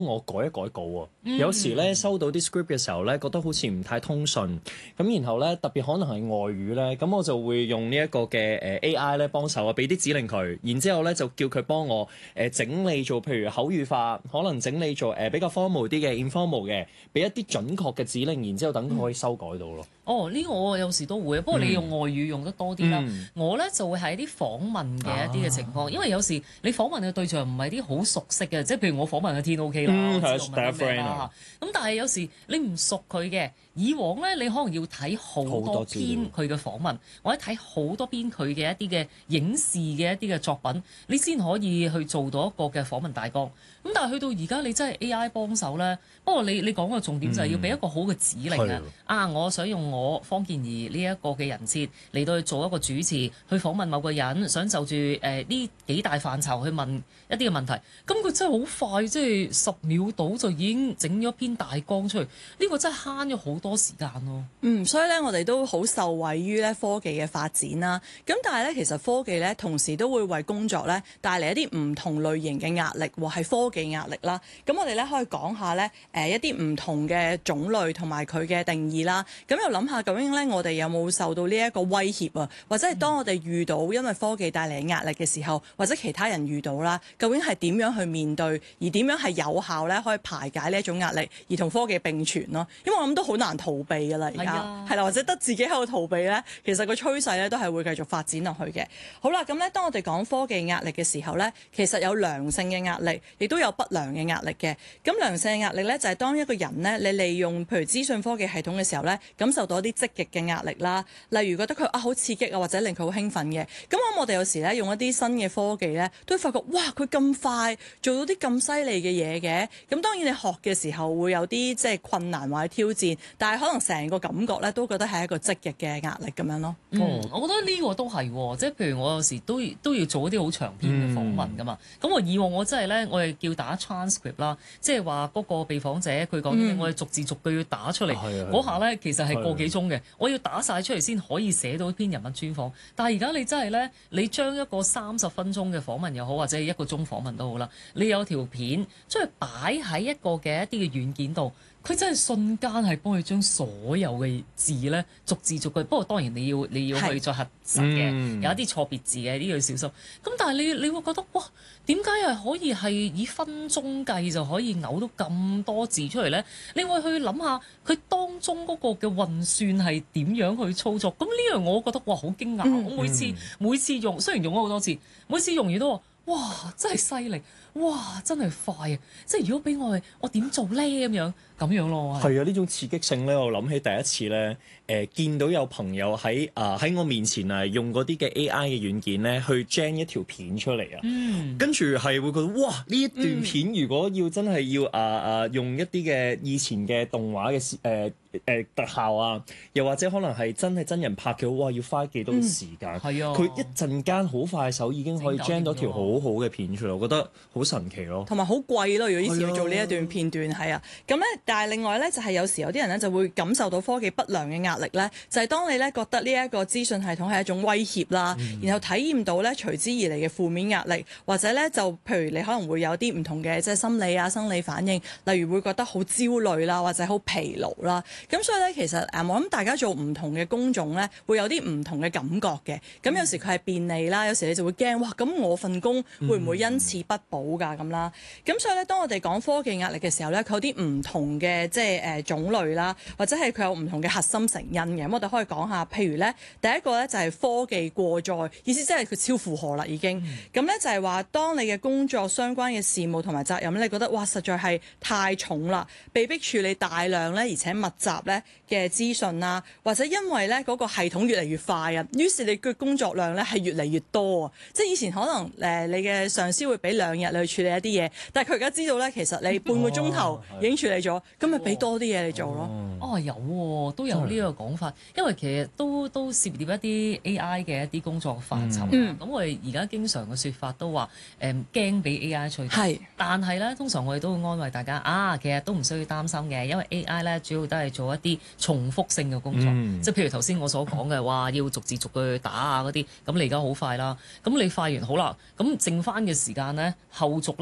我改一改稿喎，有時咧收到啲 script 嘅時候咧，覺得好似唔太通順，咁然後咧特別可能係外語咧，咁我就會用呢一個嘅AI 咧幫手啊，俾啲指令佢，然之後咧就叫佢幫我整理做譬如口語化，可能整理做比較 formal 啲嘅 informal 嘅，俾一啲準確嘅指令，然之後等佢可以修改到咯。 哦，呢個我有時都會，不過你用外語用得多啲啦。我咧就會喺啲訪問嘅一啲嘅情況，因為有時你訪問嘅對象唔係啲好熟悉嘅，即係譬如我訪問嘅天 OK 啦，我知道問啲咩啦。咁但係有時你唔熟佢嘅，以往咧你可能要睇好多篇佢嘅訪問，或者睇好多篇佢嘅一啲嘅影視嘅一啲嘅作品，你先可以去做到一個嘅訪問大綱。咁但係去到而家你真係 AI 幫手咧，不過你講個重點就係要俾一個好嘅指令啊！我想用我方健儀呢一個嘅人設嚟到去做一個主持，去訪問某個人，想就住呢幾大範疇去問一啲嘅問題。咁佢真係好快，即係10秒到就已經整咗篇大綱出嚟。呢個真係慳咗好多時間咯。 所以咧我哋都好受惠於咧科技嘅發展啦。咁但係咧其實科技咧同時都會為工作咧帶嚟一啲唔同類型嘅壓力，係科技壓力啦。咁我哋咧可以講下咧一啲唔同嘅種類同埋佢嘅定義啦。咁又諗下究竟咧我哋有冇受到呢一個威脅啊？或者係當我哋遇到因為科技帶嚟嘅壓力嘅時候，或者其他人遇到啦，究竟係點樣去面對，而點樣係有效咧可以排解呢一種壓力，而同科技並存咯？因為我諗都好難逃避㗎啦，而家係啦，或者得自己喺度逃避咧，其實個趨勢咧都係會繼續發展落去嘅。好啦，咁咧當我哋講科技壓力嘅時候咧，其實有良性嘅壓力，亦都有不良嘅壓力嘅。咁良性嘅壓力咧就係當一個人咧，你利用譬如資訊科技系統嘅時候咧，感受到一啲積極嘅壓力啦，例如覺得佢好刺激啊，或者令佢好興奮嘅。咁我哋有時咧用一啲新嘅科技咧，都會發覺哇，佢咁快做到啲咁犀利嘅嘢嘅。咁當然你學嘅時候會有啲即係困難或者挑戰，但係可能成個感覺咧都覺得係一個積極嘅壓力咁樣咯。 我覺得呢個都係喎，即係譬如我有時都要做一啲好長篇嘅訪問噶嘛。咁我以往我真係咧，我哋叫打 transcript 啦，即係話嗰個被訪者佢講啲，我哋逐字逐句要打出嚟。嗰下咧其實係個幾鐘嘅，我要打晒出嚟先可以寫到一篇人物專訪。但係而家你真係咧，你將一個30分鐘嘅訪問又好，或者1個鐘訪問都好啦，你有條片將佢擺喺一個嘅一啲嘅軟件度。佢真係瞬間係幫佢將所有嘅字咧逐字逐句，不過當然你要去再核實嘅，有一啲錯別字嘅呢個要小心。咁但係你會覺得哇，點解係可以係以分鐘計就可以嘔到咁多字出嚟咧？你會去諗下佢當中嗰個嘅運算係點樣去操作？咁呢樣我覺得哇好驚訝！我每次用，雖然用咗好多次，每次用完都話哇真係犀利，哇真係快啊！即係如果俾我點做咧咁樣咯。 係啊，呢種刺激性咧，我諗起第一次咧，見到有朋友喺我面前用嗰啲嘅 AI 嘅軟件咧去 gen 一條片出嚟啊，跟住係會覺得哇！呢一段片如果要真係要用一啲嘅以前嘅動畫嘅特效啊，又或者可能係真係真人拍嘅，哇！要花幾多時間？係啊，佢一陣間好快手已經可以 gen 到條好好嘅片出嚟，我覺得好神奇咯。 同埋好貴咯，如果以前要做呢一段片段係啊，咁咧，但係另外咧就係有時有啲人咧就會感受到科技不良嘅壓力咧，就係當你咧覺得呢一個資訊系統係一種威脅啦，然後體驗到咧隨之而嚟嘅負面壓力，或者咧就譬如你可能會有啲唔同嘅即係心理啊生理反應，例如會覺得好焦慮啦，或者好疲勞啦。咁所以咧其實我諗大家做唔同嘅工種咧會有啲唔同嘅感覺嘅。咁有時佢係便利啦，有時你就會驚哇，咁我份工會唔會因此不保㗎咁啦？咁所以咧當我哋講科技壓力嘅時候咧，佢有啲唔同嘅即係種類啦，或者係佢有唔同嘅核心成因嘅。咁我哋可以講下，譬如咧第一個咧就係科技過載，意思即係佢超負荷啦已經。咁咧就係話當你嘅工作相關嘅事務同埋責任咧，你覺得哇實在係太重啦，被逼處理大量咧而且密集咧嘅資訊啦，或者因為咧嗰個系統越嚟越快啊，於是你嘅工作量咧係越嚟越多啊。即係以前可能你嘅上司會俾2日你去處理一啲嘢，但係佢而家知道咧，其實你半個鐘頭已經處理咗，咁咪俾多啲嘢你做咯。 有喎，都有呢個講法，因為其實都涉獵一啲 AI 嘅一啲工作範疇。咁我哋而家經常嘅説法都話驚俾 AI 取代，但係咧通常我哋都會安慰大家其實都唔需要擔心嘅，因為 AI 咧主要都係做一啲重複性嘅工作，即係譬如頭先我所講嘅話要逐字逐句打嗰啲，咁你而家好快啦，咁你快完好啦，咁剩翻嘅時間咧後續咧。好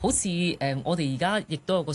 好似我哋而家亦都有個